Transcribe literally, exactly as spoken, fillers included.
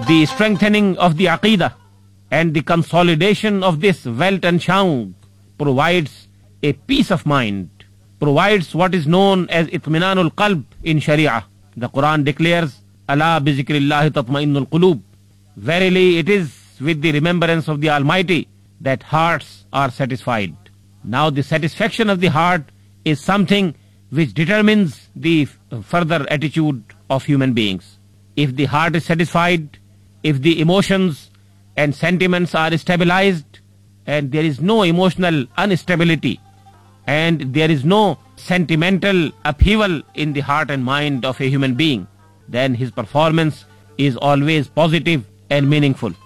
The strengthening of the Aqidah and the consolidation of this wealth and shaung provides a peace of mind, provides what is known as itminanul qalb in Sharia. The Quran declares, Ala bi zikrillahi tatma'innul qulub. Verily it is with the remembrance of the Almighty that hearts are satisfied. Now the satisfaction of the heart is something which determines the further attitude of human beings. If the heart is satisfied, if the emotions and sentiments are stabilized, and there is no emotional instability, and there is no sentimental upheaval in the heart and mind of a human being, then his performance is always positive and meaningful.